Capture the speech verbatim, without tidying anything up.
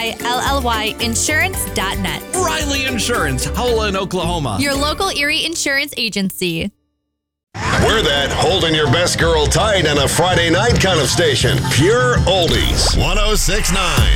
I L L Y insurance dot net. Riley Insurance, Howell in Oklahoma. Your local Erie insurance agency. We're that holding your best girl tight on a Friday night kind of station. Pure Oldies. one oh six point nine.